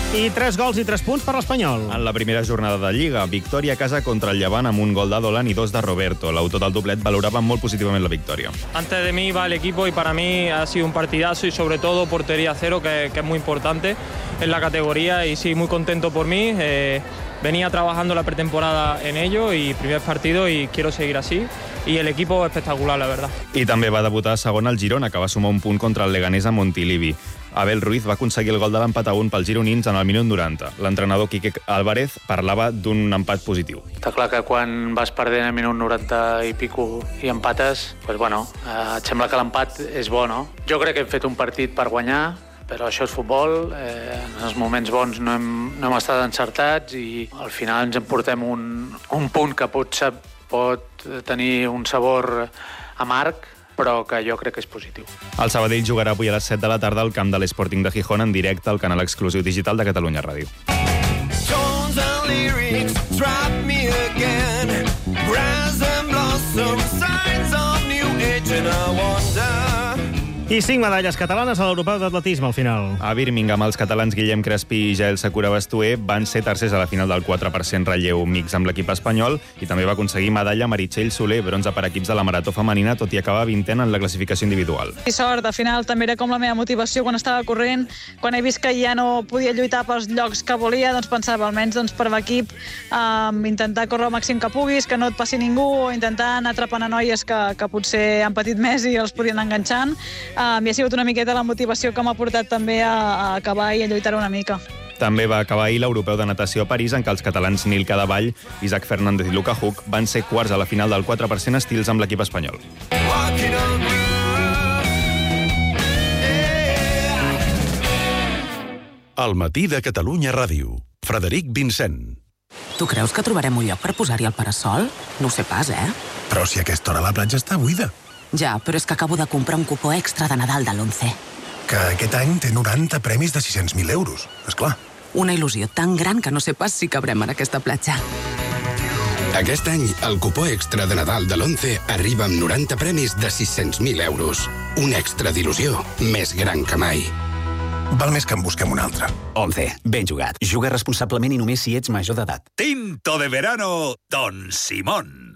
I 3 gols i 3 punts per l'Espanyol. En la primera jornada de Lliga, victòria a casa contra el Llevant amb un gol d'Adolan i 2 de Roberto. L'autor del doblet valorava molt positivament la victòria. Antes de mí va el equipo y para mí ha sido un partidazo y sobre todo portería cero, que es muy importante en la categoría, y sí, muy contento por mí. Venía trabajando la pretemporada en ello y primer partido y quiero seguir así. Y el equipo espectacular, la verdad. I també va debutar segon al Girona, que va sumar un punt contra el Leganés a Montilivi. Abel Ruiz va aconseguir el gol de l'empat a 1 pels gironins en el minut 90. L'entrenador Quique Álvarez parlava d'un empat positiu. Està clar que quan vas perdent al minut 90 i pico i empates, doncs bueno, et sembla que l'empat és bo, no? Jo crec que hem fet un partit per guanyar, però això és futbol, en els moments bons no hem estat encertats i al final ens emportem un punt que pot tenir un sabor amarg, però que jo crec que és positiu. El Sabadell jugarà avui a les 7 de la tarda al camp de l'Sporting de Gijón en directe al canal exclusiu digital de Catalunya Ràdio. I 5 medalles catalanes a l'Europeu d'Atletisme al final. A Birmingham, els catalans Guillem Crespi i Jael Sakura Bastué van ser tercers a la final del 4% relleu mix amb l'equip espanyol i també va aconseguir medalla Meritxell Soler, bronze per equips de la marató femenina, tot i acabar 20ena en la classificació individual. I sort, al final també era com la meva motivació quan estava corrent. Quan he vist que ja no podia lluitar pels llocs que volia, doncs pensava, almenys per l'equip, intentar córrer el màxim que puguis, que no et passi ningú, o intentar anar atrapant a noies que potser han patit més i els podien enganxant. I ha sigut una miqueta la motivació que m'ha portat també a acabar i a lluitar una mica. També va acabar ahir l'Europeu de Natació a París, en què els catalans Nil Cadevall, Isaac Fernández i Luca Huck van ser quarts a la final del 4% estils amb l'equip espanyol. El matí de Catalunya Ràdio. Frederic Vincent. Tu creus que trobarem un lloc per posar-hi el parasol? No ho sé pas, Però si a aquesta hora la platja està buida. Ja, però és que acabo de comprar un cupó extra de Nadal de l'11. Que aquest any té 90 premis de 600.000 euros, esclar. Una il·lusió tan gran que no sé pas si cabrem en aquesta platja. Aquest any, el cupó extra de Nadal de l'11 arriba amb 90 premis de 600.000 euros. Un extra d'il·lusió més gran que mai. Val més que en busquem un altre. 11. Ben jugat. Juga responsablement i només si ets major d'edat. Tinto de verano, Don Simón.